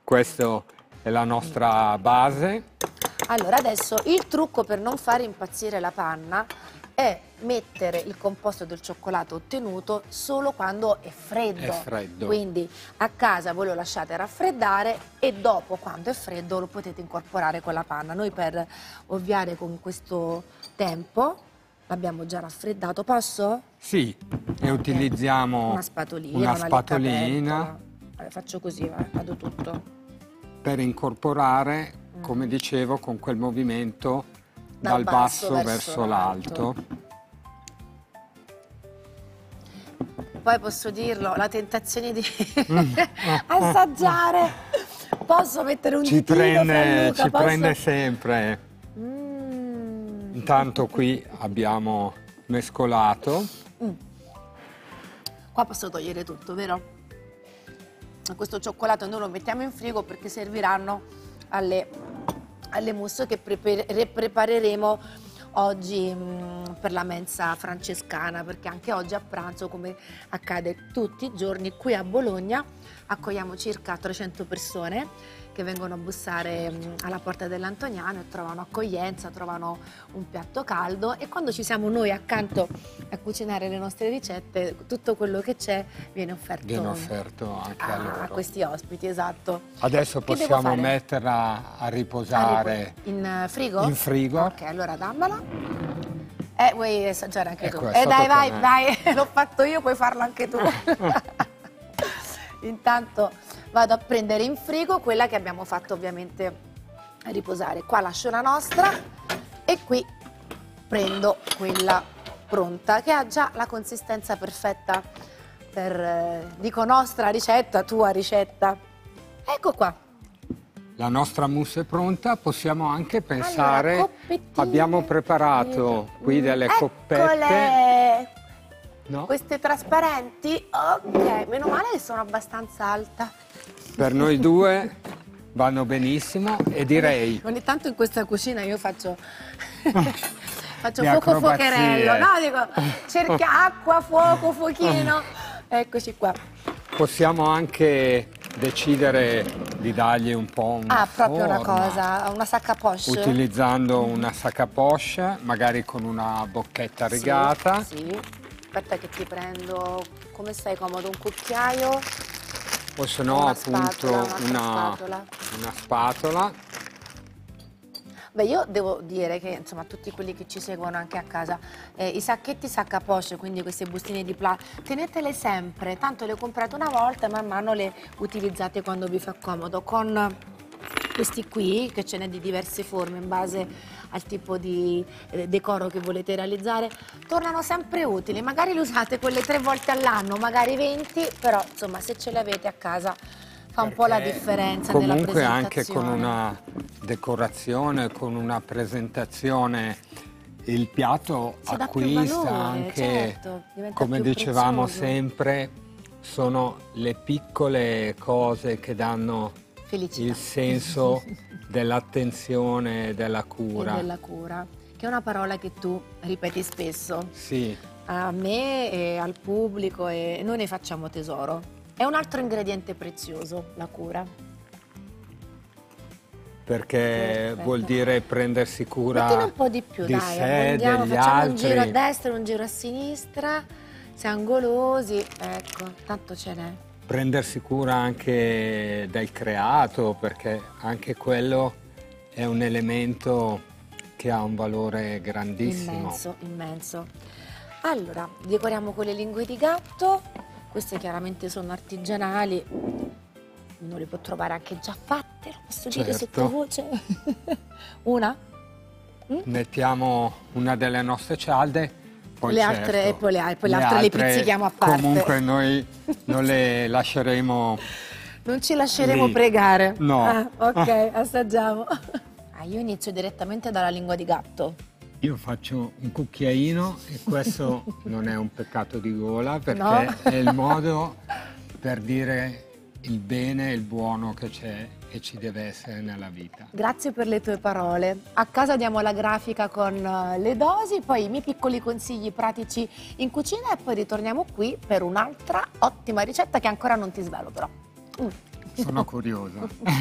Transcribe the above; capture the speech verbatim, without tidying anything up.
questa è la nostra base. Allora, adesso il trucco per non fare impazzire la panna è mettere il composto del cioccolato ottenuto solo quando è freddo. È freddo. Quindi a casa voi lo lasciate raffreddare e dopo, quando è freddo, lo potete incorporare con la panna. Noi per ovviare con questo tempo l'abbiamo già raffreddato. Posso? Sì, e utilizziamo una spatolina. una una spatolina Allora, faccio così, va, vado tutto. per incorporare, come dicevo, con quel movimento Dal dal basso, basso verso verso l'alto. Poi posso dirlo, la tentazione di assaggiare. Posso mettere un Ci ditino, prende, Gianluca? ci Posso? prende sempre. Mm. Intanto qui abbiamo mescolato. Mm. Qua posso togliere tutto, vero? Questo cioccolato noi lo mettiamo in frigo perché serviranno alle, alle mousse che prepare, prepareremo oggi mh, per la mensa francescana, perché anche oggi a pranzo, come accade tutti i giorni qui a Bologna, accogliamo circa trecento persone che vengono a bussare mh, alla porta dell'Antoniano e trovano accoglienza, trovano un piatto caldo, e quando ci siamo noi accanto a cucinare le nostre ricette, tutto quello che c'è viene offerto, Viene offerto anche a, a, loro. a questi ospiti, esatto. Adesso Che devo possiamo fare? metterla a riposare In eh, frigo? in frigo. Ok, allora dammela. Eh, vuoi assaggiare anche Ecco, tu? è Eh dai, sotto vai, con me. vai, l'ho fatto io, puoi farlo anche tu. Intanto vado a prendere in frigo quella che abbiamo fatto ovviamente riposare. Qua lascio la nostra e qui prendo quella pronta, che ha già la consistenza perfetta per, eh, dico nostra ricetta, tua ricetta. Ecco qua. La nostra mousse è pronta, possiamo anche pensare, Allora, coppettine. abbiamo preparato qui delle coppette. Eccole! No? Queste trasparenti? Ok, meno male che sono abbastanza alta. Per noi due vanno benissimo e direi Ogni tanto in questa cucina io faccio, faccio Le fuoco acrobazie. fuocherello, no? Dico, cerca acqua, fuoco, fuochino. Eccoci qua. possiamo anche decidere di dargli un po' una Ah, proprio una forma, cosa, una sacca poche. utilizzando una sacca poche, magari con una bocchetta rigata. Sì, sì. Aspetta che ti prendo, come stai comodo, un cucchiaio? O se no Una appunto spatola, un'altra una, spatola. una spatola. Beh, io devo dire che, insomma, tutti quelli che ci seguono anche a casa, eh, i sacchetti sacca poche, quindi queste bustine di plastica, tenetele sempre, tanto le comprate una volta e man mano le utilizzate quando vi fa comodo. Con questi qui, che ce n'è di diverse forme in base al tipo di eh, decoro che volete realizzare, tornano sempre utili. Magari le usate quelle tre volte all'anno, magari venti, però insomma se ce le avete a casa fa un po' la differenza nella Comunque anche presentazione. con una decorazione, con una presentazione, il piatto Si dà più acquista valore, anche, certo, diventa come più dicevamo prezioso. sempre, sono le piccole cose che danno Felicità. il senso dell'attenzione e della cura. E della cura, che è una parola che tu ripeti spesso Sì, a me e al pubblico, e noi ne facciamo tesoro. È un altro ingrediente prezioso, la cura. perché Perfetto. vuol dire prendersi cura Mettine un po' di più, di dai, sé, abbondiamo, degli facciamo altri. un giro a destra, un giro a sinistra, siamo golosi, ecco, tanto ce n'è. Prendersi cura anche del creato, perché anche quello è un elemento che ha un valore grandissimo. Immenso, immenso. Allora, decoriamo con le lingue di gatto. Queste chiaramente sono artigianali, uno le può trovare anche già fatte, lo posso dire Certo. sottovoce. Una? Mettiamo una delle nostre cialde, poi Le certo, altre- e poi le- poi le altre le pizzichiamo a parte. Comunque noi non le lasceremo. Non ci lasceremo Lì. pregare. No. Ah, ok, assaggiamo. Ah, io inizio direttamente dalla lingua di gatto. Io faccio un cucchiaino e questo non è un peccato di gola, perché No. è il modo per dire il bene e il buono che c'è e ci deve essere nella vita. Grazie per le tue parole. A casa diamo la grafica con eh, le dosi, poi i miei piccoli consigli pratici in cucina, e poi ritorniamo qui per un'altra ottima ricetta che ancora non ti svelo però. Mm. Sono curioso.